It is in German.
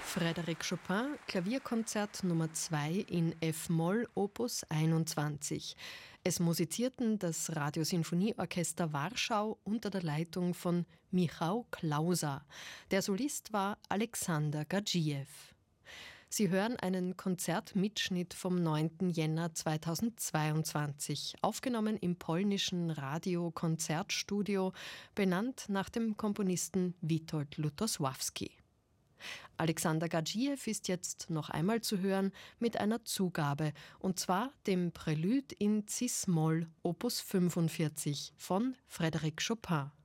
Frédéric Chopin, Klavierkonzert Nummer 2 in F-Moll, Opus 21. Es musizierten das Radiosinfonieorchester Warschau unter der Leitung von Michał Klausa. Der Solist war Alexander Gadzhiew. Sie hören einen Konzertmitschnitt vom 9. Jänner 2022, aufgenommen im polnischen Radio-Konzertstudio, benannt nach dem Komponisten Witold Lutosławski. Alexander Gadzhiew ist jetzt noch einmal zu hören mit einer Zugabe, und zwar dem Prälude in Cis-Moll, Opus 45 von Frédéric Chopin.